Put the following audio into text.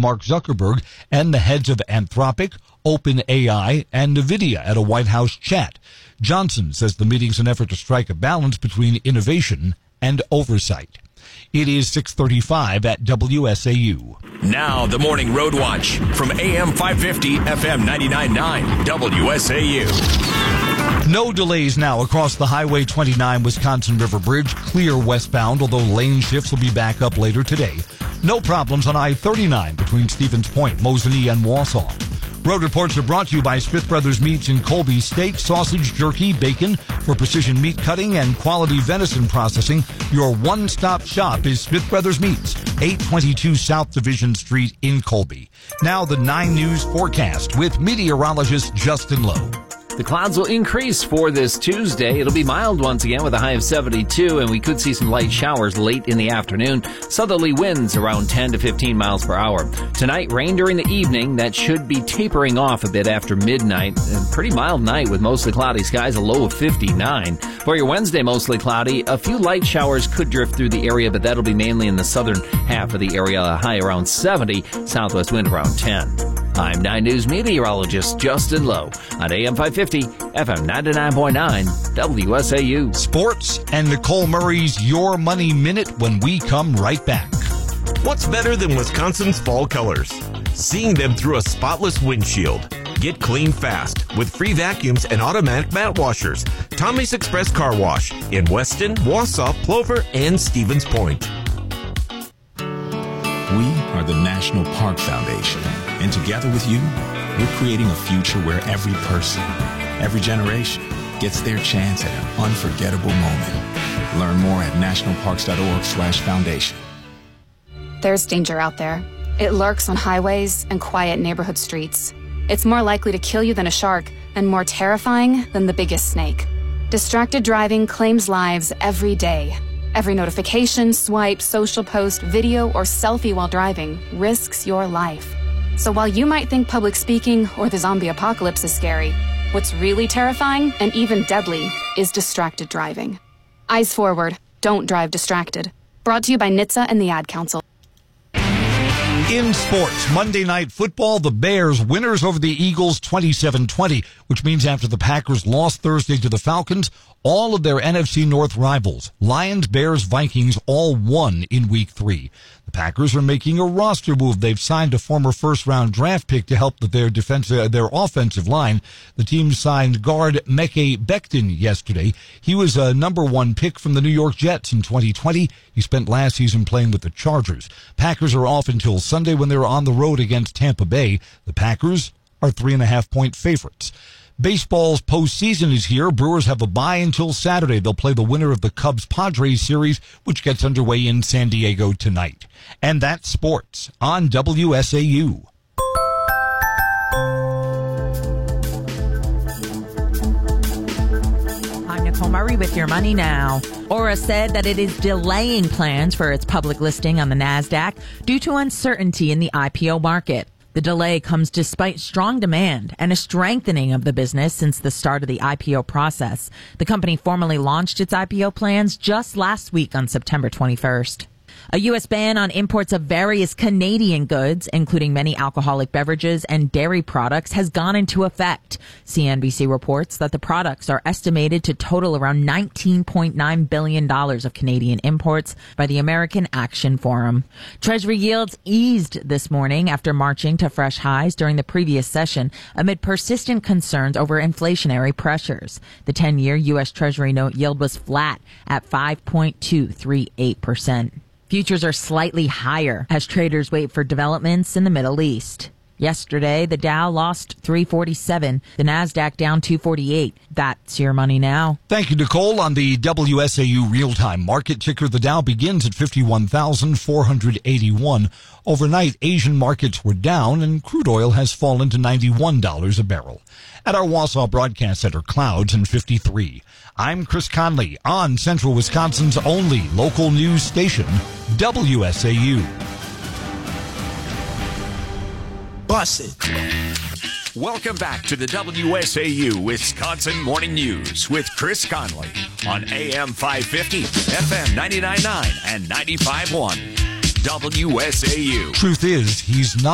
Mark Zuckerberg and the heads of Anthropic, OpenAI, and NVIDIA at a White House chat. Johnson says the meeting's an effort to strike a balance between innovation and oversight. It is 6:35 at WSAU. Now the Morning Road Watch from AM 550, FM 99.9, WSAU. No delays now across the Highway 29 Wisconsin River Bridge, clear westbound, although lane shifts will be back up later today. No problems on I-39 between Stevens Point, Mosinee, and Wausau. Road reports are brought to you by Smith Brothers Meats in Colby. Steak, sausage, jerky, bacon for precision meat cutting and quality venison processing. Your one-stop shop is Smith Brothers Meats, 822 South Division Street in Colby. Now the 9 News forecast with meteorologist Justin Lowe. The clouds will increase for this Tuesday. It'll be mild once again with a high of 72, and we could see some light showers late in the afternoon. Southerly winds around 10 to 15 miles per hour. Tonight, rain during the evening. That should be tapering off a bit after midnight. A pretty mild night with mostly cloudy skies, a low of 59. For your Wednesday, mostly cloudy. A few light showers could drift through the area, but that'll be mainly in the southern half of the area. A high around 70, southwest wind around 10. I'm 9 News meteorologist Justin Lowe on AM 550, FM 99.9, WSAU. Sports and Nicole Murray's Your Money Minute when we come right back. What's better than Wisconsin's fall colors? Seeing them through a spotless windshield. Get clean fast with free vacuums and automatic mat washers. Tommy's Express Car Wash in Weston, Wausau, Plover, and Stevens Point. We are the National Park Foundation, and together with you, we're creating a future where every person, every generation gets their chance at an unforgettable moment. Learn more at nationalparks.org/foundation. There's danger out there. It lurks on highways and quiet neighborhood streets. It's more likely to kill you than a shark and more terrifying than the biggest snake. Distracted driving claims lives every day. Every notification, swipe, social post, video, or selfie while driving risks your life. So while you might think public speaking or the zombie apocalypse is scary, what's really terrifying and even deadly is distracted driving. Eyes forward. Don't drive distracted. Brought to you by NHTSA and the Ad Council. In sports, Monday Night Football, the Bears winners over the Eagles 27-20, which means after the Packers lost Thursday to the Falcons, all of their NFC North rivals, Lions, Bears, Vikings, all won in Week 3. The Packers are making a roster move. They've signed a former first-round draft pick to help their offensive line. The team signed guard Mekhi Becton yesterday. He was a number 1 pick from the New York Jets in 2020. He spent last season playing with the Chargers. Packers are off until Sunday when they're on the road against Tampa Bay. The Packers are 3.5-point favorites. Baseball's postseason is here. Brewers have a bye until Saturday. They'll play the winner of the Cubs-Padres series, which gets underway in San Diego tonight. And that's sports on WSAU. I'm Nicole Murray with Your Money Now. Aura said that it is delaying plans for its public listing on the NASDAQ due to uncertainty in the IPO market. The delay comes despite strong demand and a strengthening of the business since the start of the IPO process. The company formally launched its IPO plans just last week on September 21st. A U.S. ban on imports of various Canadian goods, including many alcoholic beverages and dairy products, has gone into effect. CNBC reports that the products are estimated to total around $19.9 billion of Canadian imports by the American Action Forum. Treasury yields eased this morning after marching to fresh highs during the previous session amid persistent concerns over inflationary pressures. The 10-year U.S. Treasury note yield was flat at 5.238%. Futures are slightly higher as traders wait for developments in the Middle East. Yesterday, the Dow lost 347, the NASDAQ down 248. That's Your Money Now. Thank you, Nicole. On the WSAU real-time market ticker, the Dow begins at 51,481. Overnight, Asian markets were down, and crude oil has fallen to $91 a barrel. At our Wausau Broadcast Center, clouds and 53. I'm Chris Conley on Central Wisconsin's only local news station, WSAU. Bust it. Welcome back to the WSAU Wisconsin Morning News with Chris Conley on AM 550, FM 99.9 and 95.1. WSAU. Truth is, he's not